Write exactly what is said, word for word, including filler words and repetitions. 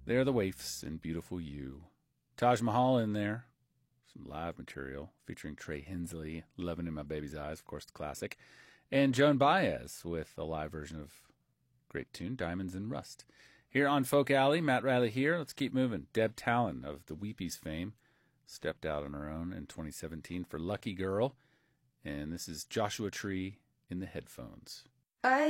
They're the Waifs and Beautiful You. Taj Mahal in there. Some live material featuring Trey Hensley, Loving in My Baby's Eyes, of course, the classic. And Joan Baez with a live version of great tune, Diamonds in Rust. Here on Folk Alley, Matt Riley here. Let's keep moving. Deb Talon of the Weepies fame stepped out on her own in twenty seventeen for Lucky Girl. And this is Joshua Tree in the Headphones. I